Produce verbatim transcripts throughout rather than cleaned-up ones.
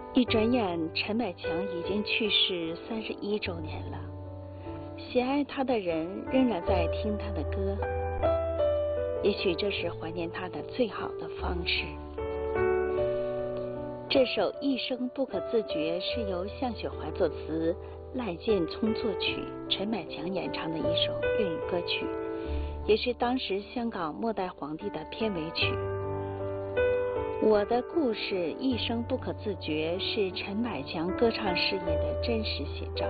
一转眼，陈百强已经去世三十一周年了。喜爱他的人仍然在听他的歌，也许这是怀念他的最好的方式。这首《一生不可自觉》是由向雪怀作词，赖建聪作曲，陈百强演唱的一首粤语歌曲，也是当时香港末代皇帝的片尾曲。我的故事一生不可自觉是陈百强歌唱事业的真实写照。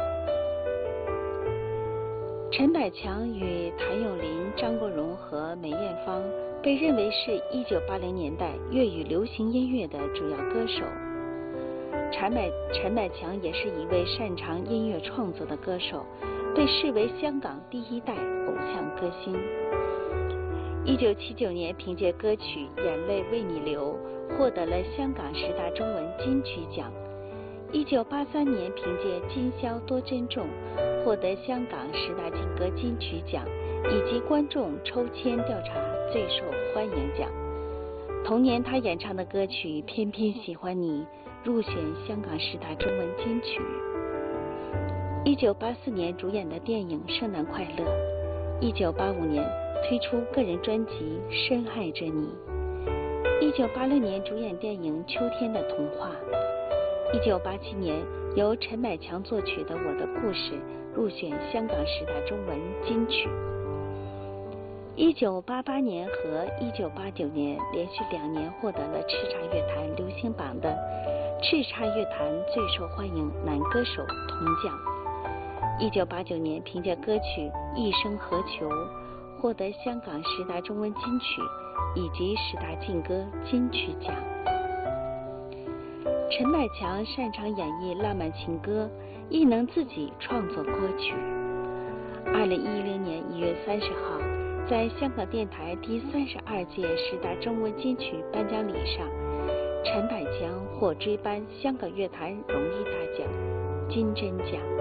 陈百强与谭咏麟、张国荣和梅艳芳被认为是一九八零年代粤语流行音乐的主要歌手。陈百陈百强也是一位擅长音乐创作的歌手，被视为香港第一代偶像歌星。一九七九年凭借歌曲《眼泪为你流》获得了香港十大中文金曲奖。一九八三年凭借《今宵多珍重》获得香港十大劲歌金曲奖以及观众抽签调查最受欢迎奖。同年他演唱的歌曲《偏偏喜欢你》入选香港十大中文金曲。一九八四年主演的电影《圣诞快乐》。一九八五年推出个人专辑《深爱着你》。一九八六年主演电影《秋天的童话》。一九八七年由陈百强作曲的《我的故事》入选香港十大中文金曲。一九八八年和一九八九年连续两年获得了叱咤乐坛流行榜的叱咤乐坛最受欢迎男歌手铜奖。一九八九年凭借歌曲《一生何求》获得香港十大中文金曲以及十大劲歌金曲奖。陈百强擅长演绎浪漫情歌，亦能自己创作歌曲。二零一零年一月三十号，在香港电台第三十二届十大中文金曲颁奖礼上，陈百强获追颁香港乐坛荣誉大奖金针奖。